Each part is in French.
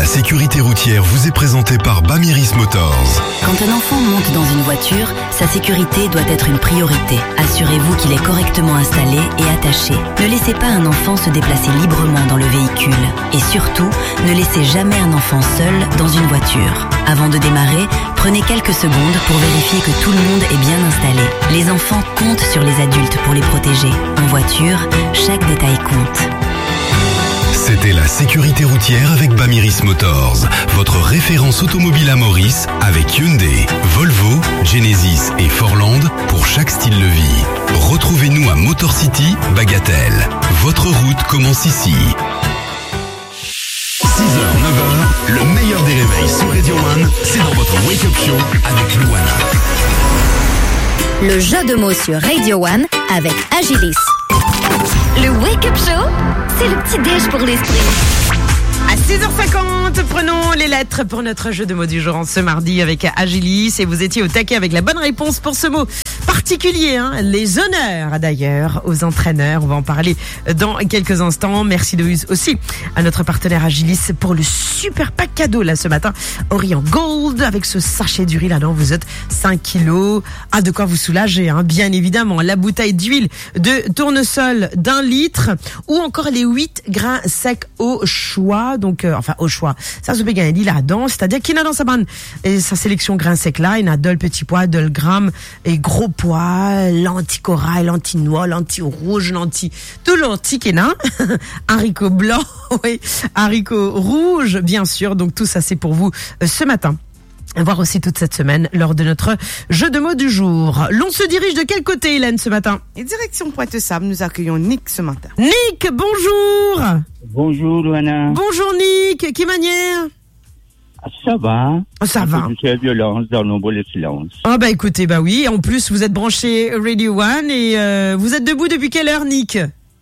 La sécurité routière vous est présentée par Bamiris Motors. Quand un enfant monte dans une voiture, sa sécurité doit être une priorité. Assurez-vous qu'il est correctement installé et attaché. Ne laissez pas un enfant se déplacer librement dans le véhicule. Et surtout, ne laissez jamais un enfant seul dans une voiture. Avant de démarrer, prenez quelques secondes pour vérifier que tout le monde est bien installé. Les enfants comptent sur les adultes pour les protéger. En voiture, chaque détail compte. C'était la sécurité routière avec Bamiris Motors, votre référence automobile à Maurice avec Hyundai, Volvo, Genesis et Forland pour chaque style de vie. Retrouvez-nous à Motor City, Bagatelle. Votre route commence ici. 6h, 9h, le meilleur des réveils sur Radio One, c'est dans votre Wake Up Show avec Louana. Le jeu de mots sur Radio One avec Agilis. Le Wake Up Show, c'est le petit déj pour l'esprit. À 6h50, prenons les lettres pour notre jeu de mots du jour en ce mardi avec Agilis. Et vous étiez au taquet avec la bonne réponse pour ce mot particulier, hein. Les honneurs d'ailleurs aux entraîneurs. On va en parler dans quelques instants. Merci de aussi à notre partenaire Agilis pour le super pack cadeau là ce matin. Orient Gold avec ce sachet d'huile là-dedans. Vous êtes 5 kilos. Ah, de quoi vous soulager, hein, bien évidemment. La bouteille d'huile de tournesol d'1 litre ou encore les 8 grains secs au choix. Donc, enfin, au choix. Ça se peut gagner là-dedans. C'est-à-dire qu'il y a dans sa bande et sa sélection grains secs là. Il y en a de petits pois, de grammes et gros pois, l'anti-corail, l'anti-noix, l'anti-rouge, tout l'anti-quénin. Haricots blancs, oui. Haricots rouges, bien sûr. Donc, tout ça, c'est pour vous ce matin. Voir aussi toute cette semaine lors de notre jeu de mots du jour. L'on se dirige de quel côté, Hélène, ce matin? Et direction Pointe-Sable, nous accueillons Nick ce matin. Nick, bonjour. Bonjour, Luana. Bonjour, Nick. Quelle manière? Ça va. Ça va. C'est la violence dans l'ombre et le silence. Ah bah écoutez, bah oui. En plus, vous êtes branché Radio One et vous êtes debout depuis quelle heure, Nick?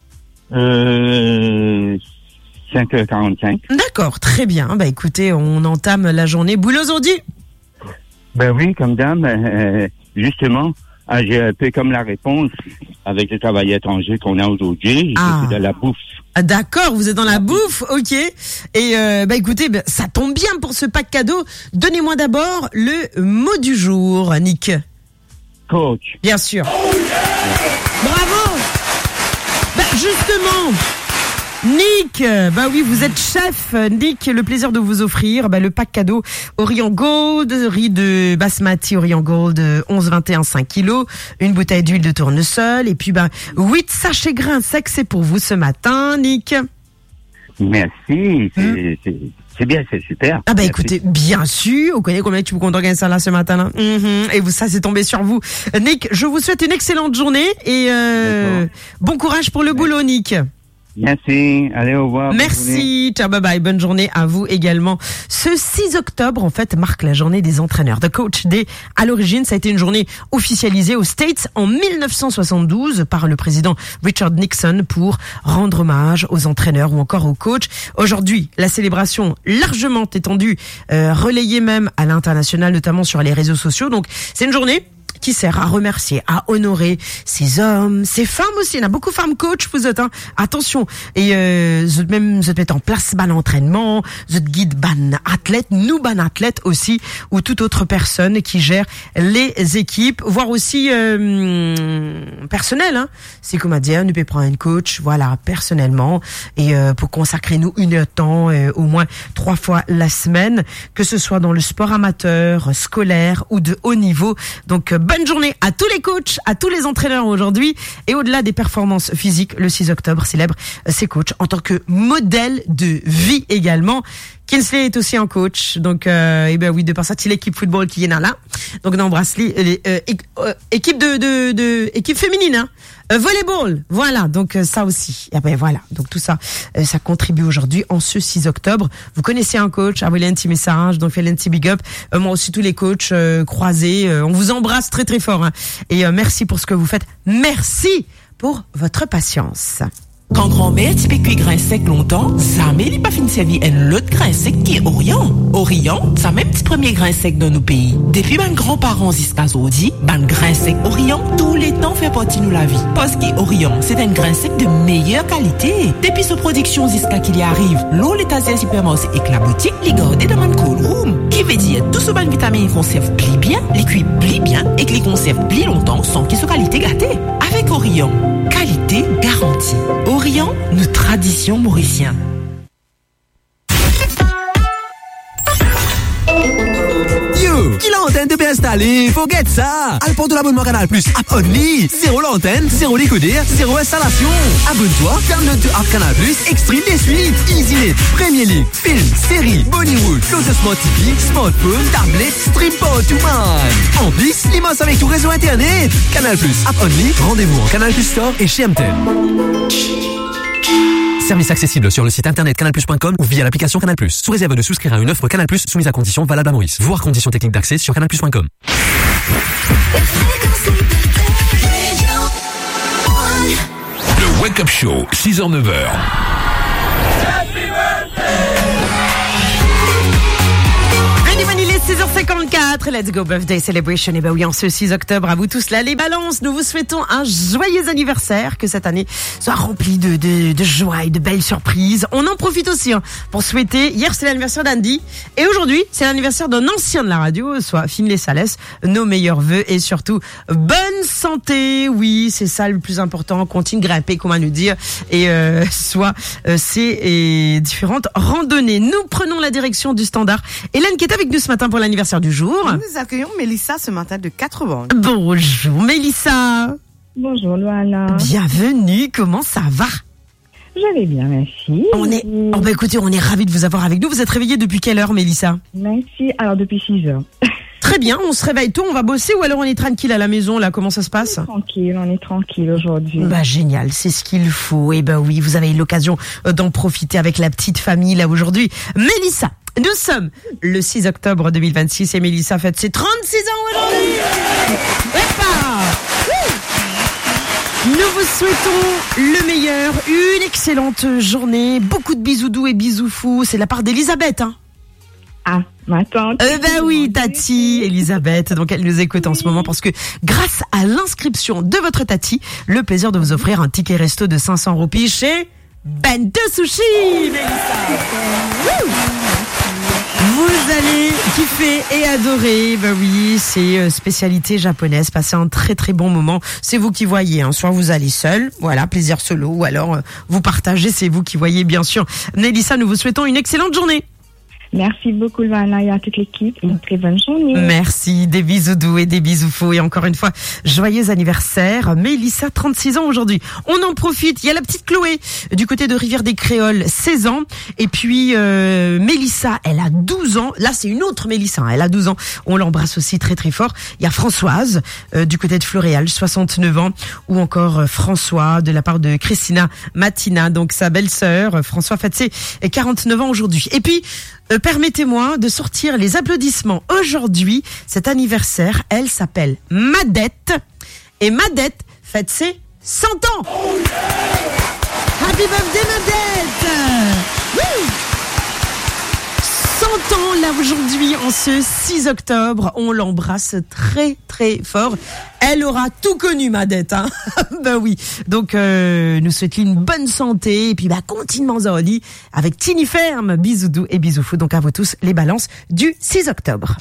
5h45. D'accord, très bien. Bah écoutez, on entame la journée. Boulot aujourd'hui? Ben oui, comme dame, justement, j'ai un peu comme la réponse avec le travail étranger qu'on a aujourd'hui. C'est de la bouffe. Ah, d'accord, vous êtes dans la bouffe, ok. Et bah écoutez, ça tombe bien pour ce pack cadeau. Donnez-moi d'abord le mot du jour, Nick. Coach. Bien sûr. Bravo. Bah justement, Nick, bah oui, vous êtes chef. Nick, le plaisir de vous offrir le pack cadeau Orient Gold, riz de basmati Orient Gold 11,21 5 kilos, une bouteille d'huile de tournesol et puis 8 sachets grains secs, c'est pour vous ce matin, Nick. Merci, c'est bien, c'est super. Ah bah écoutez, bien sûr, vous connaissez combien tu vous comptes gagner ça là ce matin là. Et vous, ça c'est tombé sur vous. Nick, je vous souhaite une excellente journée et bon courage pour le boulot, Nick. Merci, allez, au revoir. Merci, ciao, bye bye, bonne journée à vous également. Ce 6 octobre, en fait, marque la journée des entraîneurs, The Coach Day. À l'origine, ça a été une journée officialisée aux States en 1972 par le président Richard Nixon pour rendre hommage aux entraîneurs ou encore aux coachs. Aujourd'hui, la célébration largement étendue, relayée même à l'international, notamment sur les réseaux sociaux. Donc, c'est une journée qui sert à remercier, à honorer ces hommes, ces femmes aussi. Il y en a beaucoup de femmes coach, vous êtes, hein. Attention. Et, vous mettez en place l'entraînement, vous guide ban athlète, nous ban athlète aussi, ou toute autre personne qui gère les équipes, voire aussi, personnel, hein. C'est comme à dire, nous peut prendre un coach, voilà, personnellement, et, pour consacrer nous une heure de temps, au moins 3 fois la semaine, que ce soit dans le sport amateur, scolaire ou de haut niveau. Donc, bonne journée à tous les coachs, à tous les entraîneurs aujourd'hui. Et au-delà des performances physiques, le 6 octobre célèbre ses coachs en tant que modèle de vie également. Kinsley est aussi un coach, donc et ben oui, de par ça, c'est l'équipe football qui est là. Donc on embrasse les équipe équipe féminine, hein. Volleyball, voilà, donc ça aussi. Et ben voilà, donc tout ça, ça contribue aujourd'hui en ce 6 octobre. Vous connaissez un coach, envoyez un petit message, donc faites un petit big up. Moi aussi tous les coachs croisés, on vous embrasse très très fort, hein. Et merci pour ce que vous faites. Merci pour votre patience. Quand grand-mère t'y cuit grain sec longtemps, ça met pas fin servi un autre grain sec qui est Orient. Orient, ça même petit premier grain sec dans nos pays. Depuis mes grands-parents jusqu'à aujourd'hui, grain sec Orient, tous les temps fait partie de la vie. Parce que Orient, c'est un grain sec de meilleure qualité. Depuis sa production jusqu'à qu'il y arrive, l'eau l'état supermarché et que la boutique, les gardés dans mon cool room. Qui veut dire, tout ce ban vitamine conserve pli bien, les cuit pli bien et que les conserve pli longtemps sans qu'ils soient qualité gâtée. Avec Orient, qualité garantie. Orient, nos traditions mauriciennes. Yo, qui l'antenne de bien installée, forget ça. Alport de l'abonnement Canal Plus, app only, zéro l'antenne, zéro décoder, zéro installation. Abonne-toi, download to app Canal Plus, extreme des suites, EasyNet, Premier League, film, série, Bollywood, Lotus Smart TV, smartphone, tablette, stream pour tout man. En plus, l'immense avec tout réseau internet. Canal Plus, app only, rendez-vous en Canal Plus Store et chez MTEL. Service accessible sur le site internet canalplus.com ou via l'application Canal+. Sous réserve de souscrire à une offre Canal+, soumise à conditions valables à Maurice. Voir conditions techniques d'accès sur canalplus.com. Le Wake Up Show, 6h-9h. Il est 6h54, let's go birthday celebration. Et ben oui, en ce 6 octobre, à vous tous là, les balances, nous vous souhaitons un joyeux anniversaire, que cette année soit remplie de joie et de belles surprises. On en profite aussi pour souhaiter, hier c'est l'anniversaire d'Andy, et aujourd'hui c'est l'anniversaire d'un ancien de la radio, soit Finlay Salès, nos meilleurs vœux et surtout bonne santé. Oui, c'est ça le plus important, continue de grimper, comment nous dire, et soit ces différentes randonnées. Nous prenons la direction du Standard. Hélène qui est avec nous ce matin pour l'anniversaire du jour. Nous accueillons Mélissa ce matin de 4 ans. Bonjour Mélissa. Bonjour Loana. Bienvenue, comment ça va? Je vais bien, merci. Écoutez, on est ravis de vous avoir avec nous. Vous êtes réveillée depuis quelle heure Mélissa? Merci, alors depuis 6 heures. Très bien, on se réveille tôt, on va bosser ou alors on est tranquille à la maison là, comment ça se passe? On est tranquille aujourd'hui. Génial, c'est ce qu'il faut. Et oui, vous avez eu l'occasion d'en profiter avec la petite famille là aujourd'hui. Mélissa, nous sommes le 6 octobre 2026 et Mélissa fête ses 36 ans aujourd'hui. Nous vous souhaitons le meilleur, une excellente journée, beaucoup de bisous doux et bisous fous. C'est de la part d'Elisabeth, hein. Ah, ma tante. Oui, Tati, Elisabeth. Donc, elle nous écoute en ce moment parce que grâce à l'inscription de votre Tati, le plaisir de vous offrir un ticket resto de 500 roupies chez Bento Sushi, Mélissa. Vous allez kiffer et adorer. Oui, c'est spécialité japonaise. Passez un très très bon moment. C'est vous qui voyez. Soit vous allez seul, voilà, plaisir solo, ou alors vous partagez. C'est vous qui voyez, bien sûr. Mélissa, nous vous souhaitons une excellente journée. Merci beaucoup, Loana, et à toute l'équipe. Une très bonne journée. Merci, des bisous doux et des bisous faux. Et encore une fois, joyeux anniversaire. Mélissa, 36 ans aujourd'hui. On en profite. Il y a la petite Chloé, du côté de Rivière des Créoles, 16 ans. Et puis, Mélissa, elle a 12 ans. Là, c'est une autre Mélissa. Elle a 12 ans. On l'embrasse aussi très, très fort. Il y a Françoise, du côté de Floréal, 69 ans. Ou encore François, de la part de Christina Matina, donc sa belle-sœur. François fête ses 49 ans aujourd'hui. Et puis, permettez-moi de sortir les applaudissements aujourd'hui. Cet anniversaire, elle s'appelle Madette. Et Madette fête ses 100 ans. Happy birthday, Madette. Woo! 100 ans là aujourd'hui, en ce 6 octobre. On l'embrasse très très fort. Elle aura tout connu, Madette, hein. Oui. Donc, nous souhaitons une bonne santé. Et puis, continuement Zoli avec Tini Ferme. Bisous doux et bisous fous. Donc, à vous tous, les balances du 6 octobre.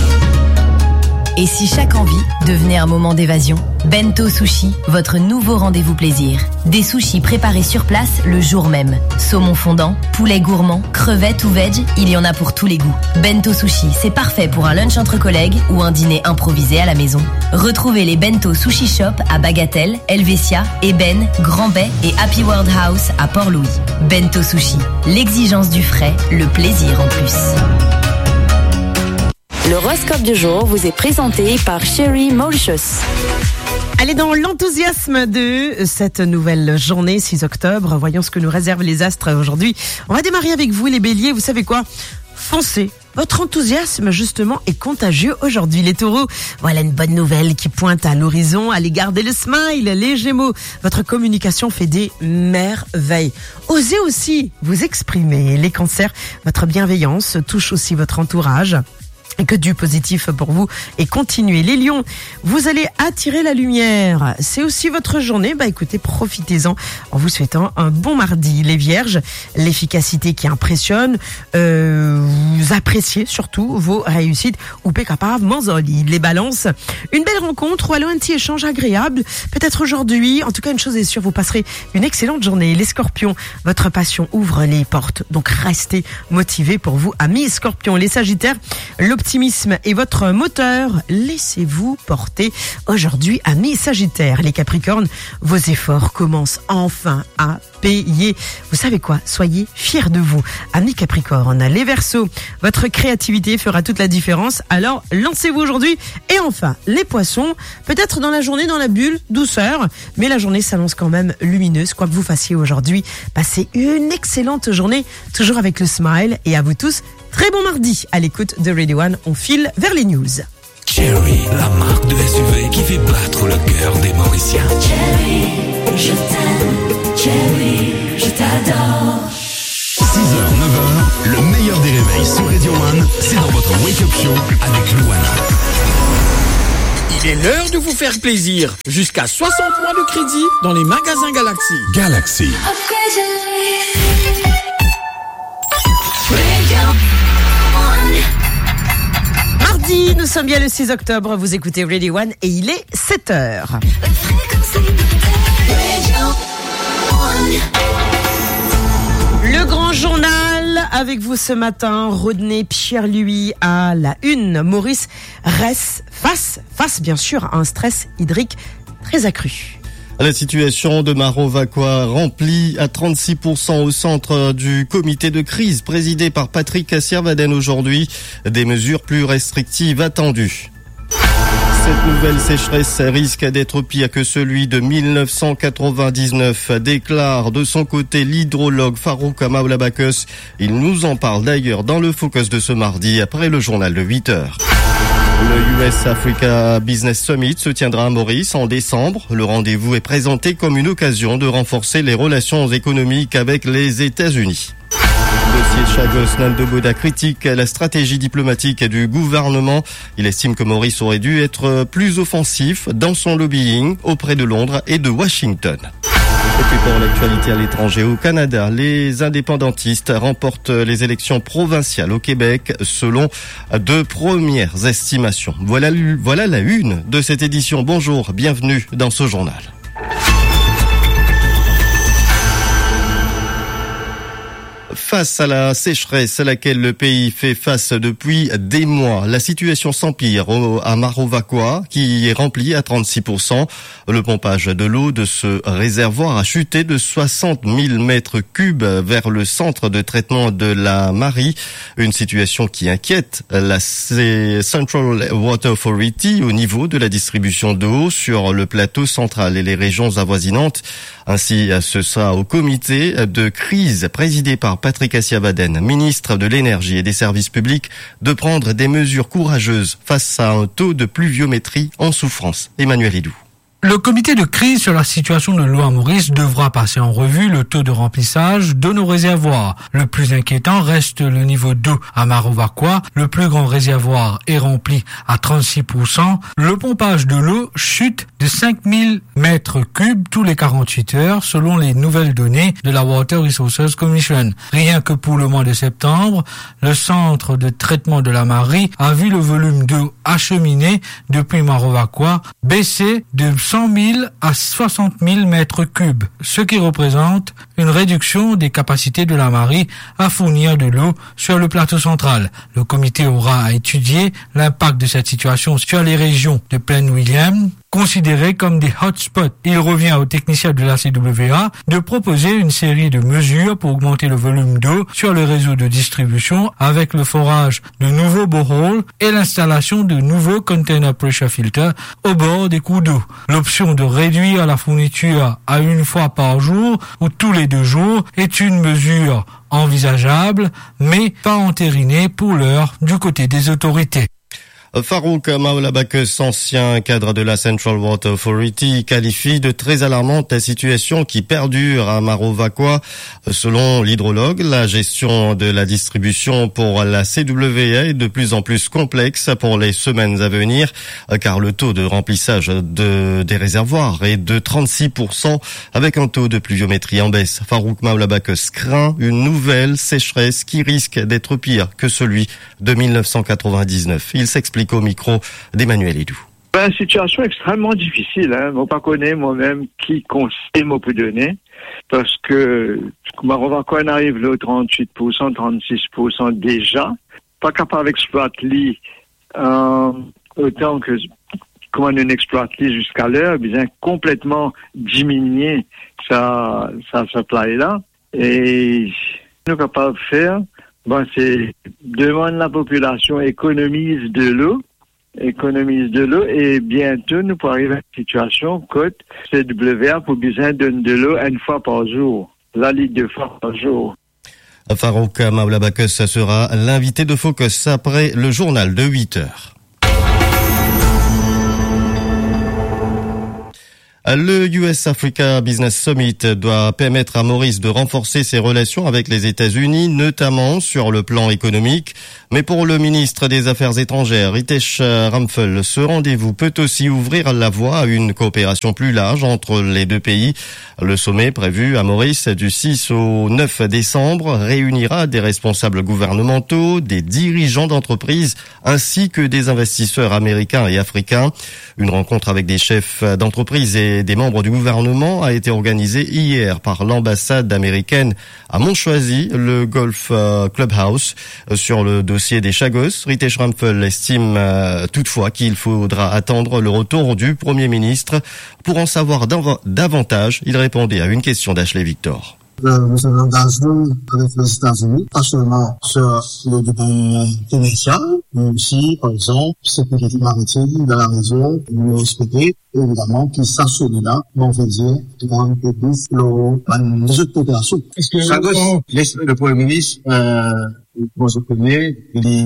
Et si chaque envie devenait un moment d'évasion? Bento Sushi, votre nouveau rendez-vous plaisir. Des sushis préparés sur place le jour même. Saumon fondant, poulet gourmand, crevettes ou veg, il y en a pour tous les goûts. Bento Sushi, c'est parfait pour un lunch entre collègues ou un dîner improvisé à la maison. Retrouvez les Bento Sushi Shop à Bagatelle, Helvetia, Eben, Grand Bay et Happy World House à Port-Louis. Bento Sushi, l'exigence du frais, le plaisir en plus. L'horoscope du jour vous est présenté par Sherry Mauritius. Allez, dans l'enthousiasme de cette nouvelle journée, 6 octobre, voyons ce que nous réservent les astres aujourd'hui. On va démarrer avec vous, les béliers. Vous savez quoi? foncez. Votre enthousiasme, justement, est contagieux aujourd'hui. Les taureaux, voilà une bonne nouvelle qui pointe à l'horizon. Allez garder le smile. Les gémeaux, votre communication fait des merveilles. Osez aussi vous exprimer. Les cancers, votre bienveillance touche aussi votre entourage. Et que du positif pour vous et continuez. Les lions, vous allez attirer la lumière. C'est aussi votre journée. Écoutez, profitez-en en vous souhaitant un bon mardi. Les vierges, l'efficacité qui impressionne. Vous appréciez surtout vos réussites. Ou capable, manzoli. Les balances, une belle rencontre ou alors un petit échange agréable. Peut-être aujourd'hui. En tout cas, une chose est sûre, vous passerez une excellente journée. Les scorpions, votre passion ouvre les portes. Donc, restez motivés pour vous, amis scorpions. Les sagittaires, l'optimisme est votre moteur. Laissez-vous porter aujourd'hui, amis Sagittaires. Les Capricornes, vos efforts commencent enfin à payer. Vous savez quoi? Soyez fiers de vous, amis Capricornes. Les Verseaux, votre créativité fera toute la différence. Alors, lancez-vous aujourd'hui. Et enfin, les Poissons, peut-être dans la journée, dans la bulle, douceur. Mais la journée s'annonce quand même lumineuse. Quoi que vous fassiez aujourd'hui, passez une excellente journée. Toujours avec le smile. Et à vous tous, très bon mardi à l'écoute de Radio One. On file vers les news. Cherry, la marque de SUV qui fait battre le cœur des Mauriciens. Cherry, je t'aime. Cherry, je t'adore. 6h, 9h, le meilleur des réveils sur Radio One, c'est dans votre Wake Up Show avec Louana. Il est l'heure de vous faire plaisir. Jusqu'à 60 mois de crédit dans les magasins Galaxy. Galaxy. Mardi, nous sommes bien le 6 octobre, vous écoutez Radio One et il est 7h. Le grand journal avec vous ce matin, Rodney Pierre-Louis à la une. Maurice reste face bien sûr à un stress hydrique très accru. La situation de Marovaquois remplie à 36% au centre du comité de crise présidé par Patrick Assierbaden aujourd'hui. Des mesures plus restrictives attendues. Cette nouvelle sécheresse risque d'être pire que celui de 1999, déclare de son côté l'hydrologue Farouk Maoulabakeus. Il nous en parle d'ailleurs dans le focus de ce mardi après le journal de 8h. Le US Africa Business Summit se tiendra à Maurice en décembre. Le rendez-vous est présenté comme une occasion de renforcer les relations économiques avec les États-Unis. Dossier Chagos Nandoboda critique la stratégie diplomatique du gouvernement. Il estime que Maurice aurait dû être plus offensif dans son lobbying auprès de Londres et de Washington. Et puis pour l'actualité à l'étranger, au Canada, les indépendantistes remportent les élections provinciales au Québec selon de premières estimations. Voilà la une de cette édition. Bonjour, bienvenue dans ce journal. Face à la sécheresse à laquelle le pays fait face depuis des mois, la situation s'empire à Marovaquois qui est rempli à 36%. Le pompage de l'eau de ce réservoir a chuté de 60 000 mètres cubes vers le centre de traitement de la Marie. Une situation qui inquiète la Central Water Authority au niveau de la distribution d'eau sur le plateau central et les régions avoisinantes. Ainsi, ce sera au comité de crise présidé par Patrick Assierbaden, ministre de l'Énergie et des Services publics, de prendre des mesures courageuses face à un taux de pluviométrie en souffrance. Emmanuel Hidou. Le comité de crise sur la situation de l'eau à Maurice devra passer en revue le taux de remplissage de nos réservoirs. Le plus inquiétant reste le niveau d'eau à Marovaquois. Le plus grand réservoir est rempli à 36%. Le pompage de l'eau chute de 5000 mètres cubes tous les 48 heures selon les nouvelles données de la Water Resources Commission. Rien que pour le mois de septembre, le centre de traitement de la Marie a vu le volume d'eau acheminé depuis Marovaquois baisser de 100 000 à 60 000 mètres cubes, ce qui représente une réduction des capacités de la Marie à fournir de l'eau sur le plateau central. Le comité aura à étudier l'impact de cette situation sur les régions de Plaine William, considérés comme des hotspots. Il revient aux techniciens de la CWA de proposer une série de mesures pour augmenter le volume d'eau sur le réseau de distribution avec le forage de nouveaux boreholes et l'installation de nouveaux container pressure filters au bord des cours d'eau. L'option de réduire la fourniture à une fois par jour ou tous les les 2 jours est une mesure envisageable, mais pas entérinée pour l'heure du côté des autorités. Farouk Maoulabakeus, ancien cadre de la Central Water Authority, qualifie de très alarmante la situation qui perdure à Maro-Vacoa. Selon l'hydrologue, la gestion de la distribution pour la CWA est de plus en plus complexe pour les semaines à venir, car le taux de remplissage des réservoirs est de 36% avec un taux de pluviométrie en baisse. Farouk Maoulabakeus craint une nouvelle sécheresse qui risque d'être pire que celui de 1999. Il s'explique au micro d'Emmanuel Edou. Situation extrêmement difficile. Moi, pas connais moi-même qui conseille m'a pu donner parce que Maro-Vacoa arrive le 38%, 36% déjà. Pas capable d'exploiter autant que comment on exploite jusqu'à l'heure, bien complètement diminuer sa supply là. Et nous capables de faire, c'est demander la population économise de l'eau et bientôt nous pourrons arriver à une situation que CWA pour besoin de l'eau une fois par jour, la litre 2 fois par jour. Farouk Maoulabakeus sera l'invité de Focus après le journal de 8 heures. Le US Africa Business Summit doit permettre à Maurice de renforcer ses relations avec les États-Unis, notamment sur le plan économique. Mais pour le ministre des Affaires étrangères, Ritesh Ramphel, ce rendez-vous peut aussi ouvrir la voie à une coopération plus large entre les deux pays. Le sommet prévu à Maurice du 6 au 9 décembre réunira des responsables gouvernementaux, des dirigeants d'entreprises ainsi que des investisseurs américains et africains. Une rencontre avec des chefs d'entreprise et des membres du gouvernement a été organisée hier par l'ambassade américaine à Montchoisy, le Golf Clubhouse. Sur le dossier des Chagos, Ritesh Ramphel estime toutefois qu'il faudra attendre le retour du Premier ministre pour en savoir davantage. Il répondait à une question d'Ashley Victor. Nous sommes engagés avec les États-Unis, pas seulement sur le domaine commercial, mais aussi, par exemple, sécurité maritime dans la région, nous respecter, évidemment, qui s'assurent là, on veut dire, devant le public, les autres coopérations. Est-ce que le Premier ministre, pour se connaître,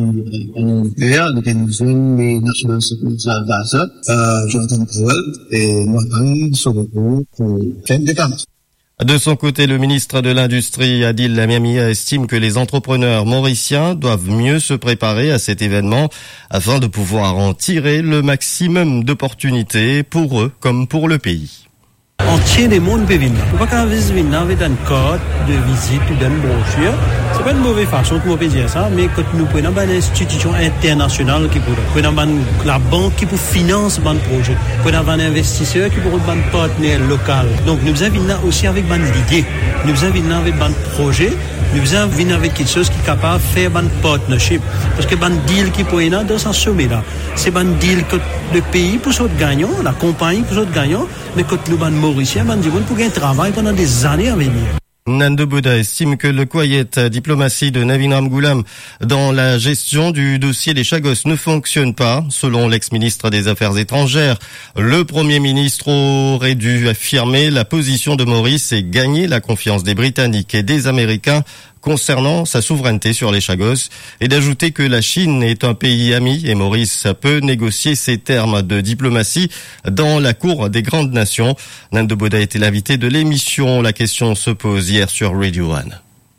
les National Security Advisor, Jonathan Powell, et moi-même, sur le coup, pour faire des déclarations. De son côté, le ministre de l'Industrie, Adil Lamia, estime que les entrepreneurs mauriciens doivent mieux se préparer à cet événement afin de pouvoir en tirer le maximum d'opportunités pour eux comme pour le pays. Entier des mondes peut venir. On va pas venir avec un code de visite ou d'une brochure. C'est pas une mauvaise façon de me dire ça, mais quand nous prenons une institution internationale qui prenons la banque qui pour financer un projet, prenons un investisseur qui pour un partenaire local. Donc nous avons venir aussi avec une idée, nous avons venir avec un projet, nous avons venir avec quelque chose qui est capable de faire un partnership. Parce que un deal qui peut être dans ce sommet là, c'est un deal que le pays pour être gagnant, la compagnie pour être gagnant, mais quand nous sommes mauriciens, nous avons pour un travail pendant des années à venir. Nando Boda estime que le quiet diplomatie de Navin Ramgoolam dans la gestion du dossier des Chagos ne fonctionne pas. Selon l'ex-ministre des Affaires étrangères, le Premier ministre aurait dû affirmer la position de Maurice et gagner la confiance des Britanniques et des Américains concernant sa souveraineté sur les Chagos, et d'ajouter que la Chine est un pays ami et Maurice peut négocier ses termes de diplomatie dans la cour des grandes nations. Nando Boda était l'invité de l'émission. La question se pose hier sur Radio One.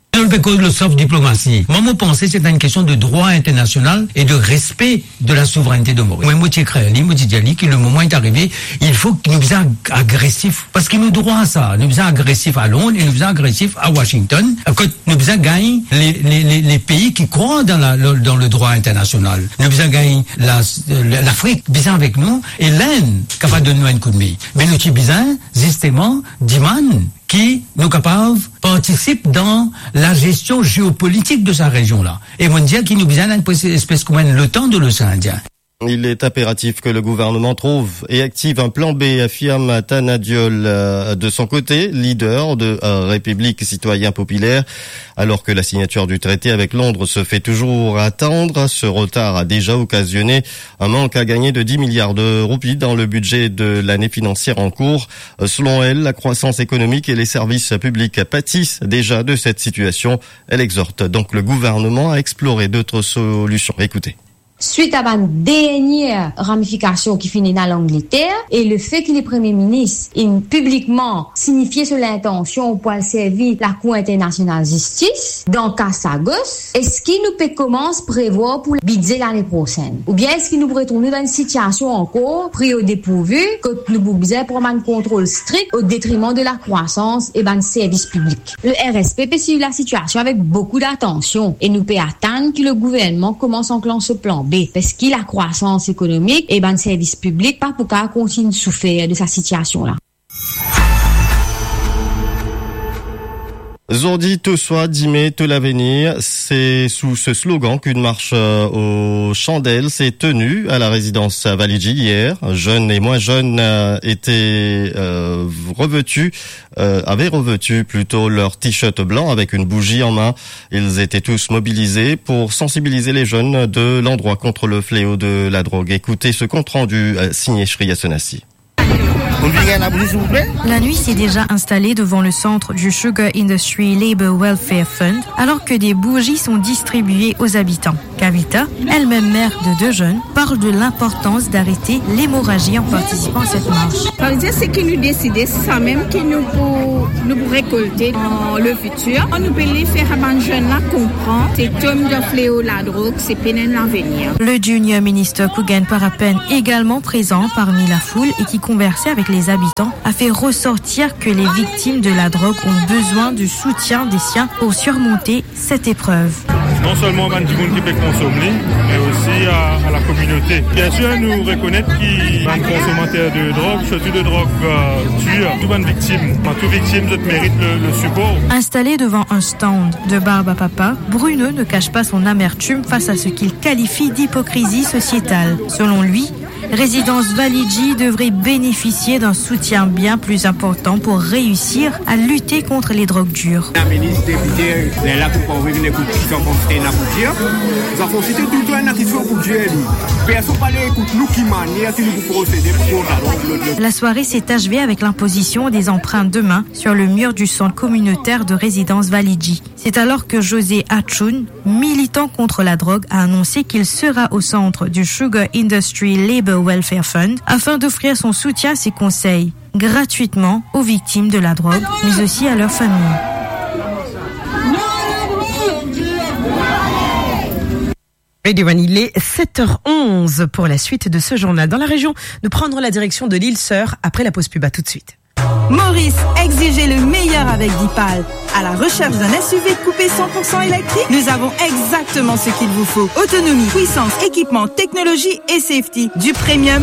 Le soft diplomatie. Moi, je pense que c'est une question de droit international et de respect de la souveraineté de Maurice. Moi, je dis que le moment est arrivé, il faut que nous soyons agressifs. Parce que nous droit à ça. Nous sommes agressifs à Londres et nous sommes agressifs à Washington. Quand nous sommes gagnés les pays qui croient dans le droit international. Nous avons gagné l'Afrique, bizarre avec nous, et l'Inde, capable de nous donner un coup de main. Mais nous sommes bizarre, justement, d'Iman, qui, nous capables, participe dans la gestion géopolitique de sa région-là. Et mondial qui nous besoin d'une espèce comme le temps de l'océan Indien. Il est impératif que le gouvernement trouve et active un plan B, affirme Tana Diol, de son côté, leader de République Citoyen Populaire. Alors que la signature du traité avec Londres se fait toujours attendre, ce retard a déjà occasionné un manque à gagner de 10 milliards de roupies dans le budget de l'année financière en cours. Selon elle, la croissance économique et les services publics pâtissent déjà de cette situation. Elle exhorte donc le gouvernement à explorer d'autres solutions. Écoutez. Suite à une dernière ramification qui finit dans l'Angleterre et le fait que le Premier ministre ait publiquement signifié sur l'intention pour servir la Cour internationale de justice dans le cas Sagos, est-ce qu'il nous peut commencer à prévoir pour le budget l'année prochaine? Ou bien est-ce qu'il nous pourrait tourner dans une situation encore pris au dépourvu que nous besoin pour un contrôle strict au détriment de la croissance et des services publics? Le RSP peut suivre la situation avec beaucoup d'attention et nous peut attendre que le gouvernement commence à enclencher ce plan B, parce que la croissance économique et le service public pas pour qu'elle continue de souffrir de sa situation-là. Zordi te soit, Dimé te l'avenir, c'est sous ce slogan qu'une marche aux chandelles s'est tenue à la résidence Validji hier. Jeunes et moins jeunes avaient revêtu plutôt leur t-shirt blanc avec une bougie en main. Ils étaient tous mobilisés pour sensibiliser les jeunes de l'endroit contre le fléau de la drogue. Écoutez ce compte rendu signé Shriya Sonassi. La nuit s'est déjà installée devant le centre du Sugar Industry Labour Welfare Fund, alors que des bougies sont distribuées aux habitants. Kavita, elle-même mère de 2 jeunes, parle de l'importance d'arrêter l'hémorragie en participant à cette marche. Ça veut dire c'est que nous décidons, c'est ça même que nous pour récolter dans le futur. Nous pouvons les faire à un jeune là comprendre, c'est homme de fléau la drogue, c'est pénal l'avenir. Le junior ministre Kugan Parapen, également présent parmi la foule et qui conversait avec les habitants, a fait ressortir que les victimes de la drogue ont besoin du soutien des siens pour surmonter cette épreuve. Non seulement à tout le monde qui peut consommer, mais aussi à la communauté. Bien sûr, nous reconnaître qu'il y a un consommateur de drogue, surtout de drogue tue, tout une victime. Toute victime mérite le support. Installé devant un stand de barbe à papa, Bruno ne cache pas son amertume face à ce qu'il qualifie d'hypocrisie sociétale. Selon lui, Résidence Validji devrait bénéficier d'un soutien bien plus important pour réussir à lutter contre les drogues dures. La ministre député est là pour ouvrir les coups de pied en la boutique. Nous avons cité tout le temps qui sont pour Dieu. Personne ne parle de nous qui manière si nous procéder pour la. La soirée s'est achevée avec l'imposition des empreintes de main sur le mur du centre communautaire de Résidence Validji. C'est alors que José Achoun, militant contre la drogue, a annoncé qu'il sera au centre du Sugar Industry Labour Welfare Fund afin d'offrir son soutien et ses conseils gratuitement aux victimes de la drogue, mais aussi à leurs familles. Radio One, il est 7h11 pour la suite de ce journal. Dans la région, nous prendrons la direction de l'île Sœur après la pause pub. À tout de suite. Maurice, exigez le meilleur avec Dipal. À la recherche d'un SUV coupé 100% électrique, nous avons exactement ce qu'il vous faut. Autonomie, puissance, équipement, technologie et safety. Du premium